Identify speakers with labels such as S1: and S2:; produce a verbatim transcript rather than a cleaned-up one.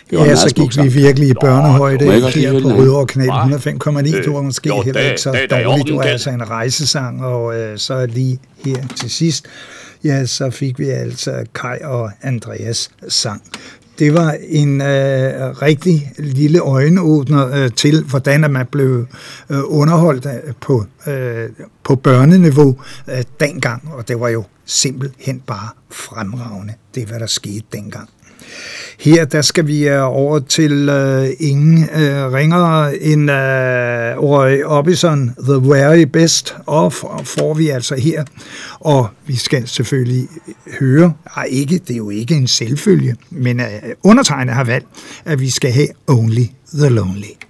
S1: Ja, så gik vi virkelig i børnehøjde her på Rødovre Knæ. hundrede og fem komma ni, du var måske heller ikke så dårligt. Du er altså en rejsesang, og øh, så lige her til sidst, ja, så fik vi altså Kai og Andreas sang. Det var en øh, rigtig lille øjenåbner øh, til, hvordan man blev øh, underholdt øh, på, øh, på børneniveau øh, dengang, og det var jo simpelthen bare fremragende, det hvad der skete dengang. Her der skal vi over til øh, ingen øh, ringere end øh, Roy Orbison, The Very Best of, får vi altså her. Og vi skal selvfølgelig høre, ej, ikke, det er jo ikke en selvfølge, men øh, undertegnet har valgt, at vi skal have Only the Lonely.